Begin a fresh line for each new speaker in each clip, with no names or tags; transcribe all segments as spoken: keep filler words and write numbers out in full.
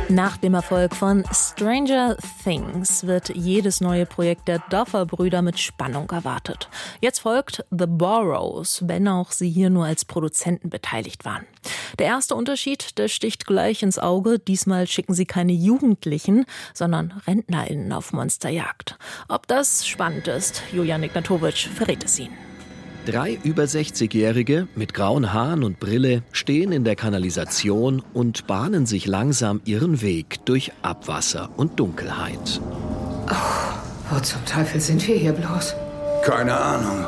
Nach dem Erfolg von Stranger Things wird jedes neue Projekt der Duffer-Brüder mit Spannung erwartet. Jetzt folgt The Burrows, wenn auch sie hier nur als Produzenten beteiligt waren. Der erste Unterschied, der sticht gleich ins Auge. Diesmal schicken sie keine Jugendlichen, sondern RentnerInnen auf Monsterjagd. Ob das spannend ist, Julian Ignatowitsch verrät es Ihnen.
Drei über sechzigjährige mit grauen Haaren und Brille stehen in der Kanalisation und bahnen sich langsam ihren Weg durch Abwasser und Dunkelheit.
Oh, wo zum Teufel sind wir hier bloß?
Keine Ahnung.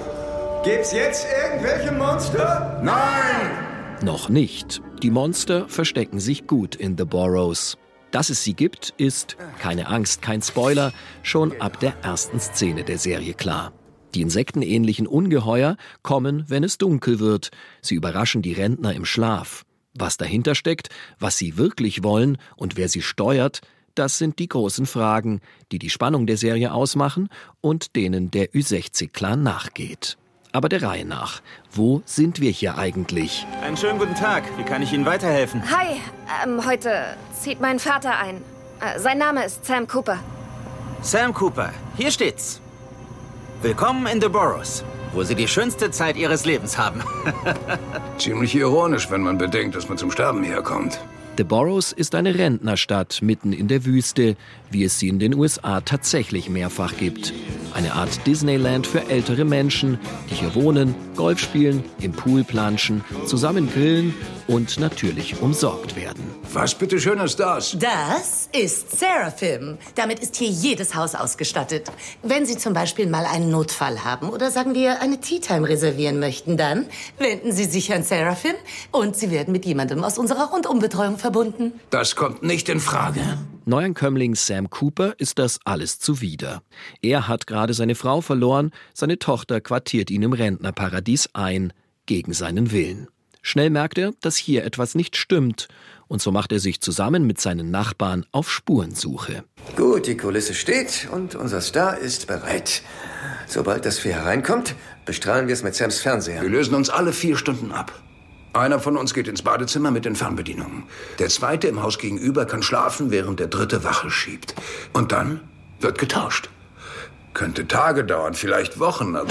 Gibt's jetzt irgendwelche Monster? Nein!
Noch nicht. Die Monster verstecken sich gut in The Burrows. Dass es sie gibt, ist, keine Angst, kein Spoiler, schon ab der ersten Szene der Serie klar. Die insektenähnlichen Ungeheuer kommen, wenn es dunkel wird. Sie überraschen die Rentner im Schlaf. Was dahinter steckt, was sie wirklich wollen und wer sie steuert, das sind die großen Fragen, die die Spannung der Serie ausmachen und denen der Ü sechzig Clan nachgeht. Aber der Reihe nach. Wo sind wir hier eigentlich?
Einen schönen guten Tag. Wie kann ich Ihnen weiterhelfen?
Hi, ähm, heute zieht mein Vater ein. Äh, sein Name ist Sam Cooper.
Sam Cooper, hier steht's. Willkommen in The Burrows, wo Sie die schönste Zeit Ihres Lebens haben.
Ziemlich ironisch, wenn man bedenkt, dass man zum Sterben herkommt.
The Burrows ist eine Rentnerstadt mitten in der Wüste, wie es sie in den U S A tatsächlich mehrfach gibt. Eine Art Disneyland für ältere Menschen, die hier wohnen, Golf spielen, im Pool planschen, zusammen grillen und natürlich umsorgt werden.
Was bitteschön ist das?
Das ist Seraphim. Damit ist hier jedes Haus ausgestattet. Wenn Sie zum Beispiel mal einen Notfall haben oder sagen wir eine Tea-Time reservieren möchten, dann wenden Sie sich an Seraphim und Sie werden mit jemandem aus unserer Rundumbetreuung verbunden.
Das kommt nicht in Frage.
Neuankömmling Sam Cooper ist das alles zuwider. Er hat gerade seine Frau verloren, seine Tochter quartiert ihn im Rentnerparadies ein, gegen seinen Willen. Schnell merkt er, dass hier etwas nicht stimmt. Und so macht er sich zusammen mit seinen Nachbarn auf Spurensuche.
Gut, die Kulisse steht und unser Star ist bereit. Sobald das Vieh hereinkommt, bestrahlen wir es mit Sams Fernseher.
Wir lösen uns alle vier Stunden ab. Einer von uns geht ins Badezimmer mit den Fernbedienungen. Der zweite im Haus gegenüber kann schlafen, während der dritte Wache schiebt. Und dann wird getauscht. Könnte Tage dauern, vielleicht Wochen, aber...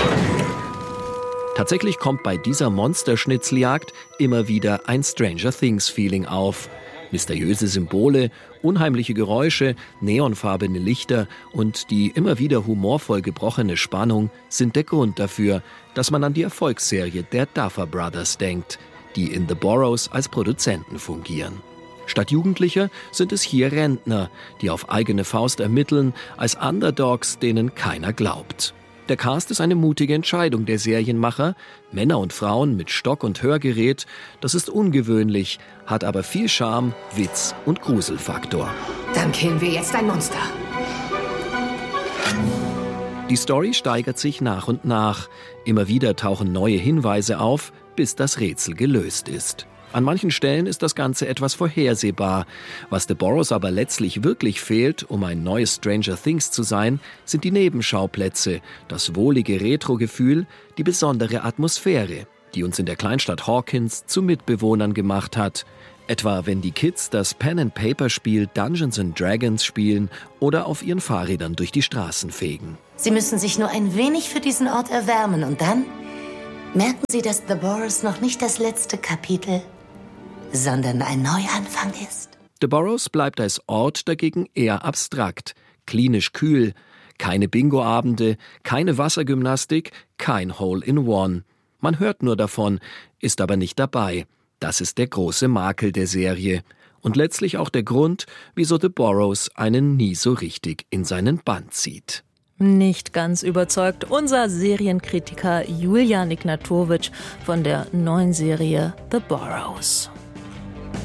Tatsächlich kommt bei dieser Monsterschnitzeljagd immer wieder ein Stranger-Things-Feeling auf. Mysteriöse Symbole, unheimliche Geräusche, neonfarbene Lichter und die immer wieder humorvoll gebrochene Spannung sind der Grund dafür, dass man an die Erfolgsserie der Duffer Brothers denkt, die in The Burrows als Produzenten fungieren. Statt Jugendlicher sind es hier Rentner, die auf eigene Faust ermitteln, als Underdogs, denen keiner glaubt. Der Cast ist eine mutige Entscheidung der Serienmacher. Männer und Frauen mit Stock- und Hörgerät, das ist ungewöhnlich, hat aber viel Charme, Witz und Gruselfaktor.
Dann killen wir jetzt ein Monster.
Die Story steigert sich nach und nach. Immer wieder tauchen neue Hinweise auf, bis das Rätsel gelöst ist. An manchen Stellen ist das Ganze etwas vorhersehbar. Was The Burrows aber letztlich wirklich fehlt, um ein neues Stranger Things zu sein, sind die Nebenschauplätze, das wohlige Retro-Gefühl, die besondere Atmosphäre, die uns in der Kleinstadt Hawkins zu Mitbewohnern gemacht hat. Etwa wenn die Kids das Pen-and-Paper-Spiel Dungeons and Dragons spielen oder auf ihren Fahrrädern durch die Straßen fegen.
Sie müssen sich nur ein wenig für diesen Ort erwärmen und dann merken Sie, dass The Burrows noch nicht das letzte Kapitel, sondern ein Neuanfang ist.
The Burrows bleibt als Ort dagegen eher abstrakt, klinisch kühl. Keine Bingo-Abende, keine Wassergymnastik, kein Hole-in-One. Man hört nur davon, ist aber nicht dabei. Das ist der große Makel der Serie. Und letztlich auch der Grund, wieso The Burrows einen nie so richtig in seinen Bann zieht.
Nicht ganz überzeugt unser Serienkritiker Julian Ignatowitsch von der neuen Serie The Burrows.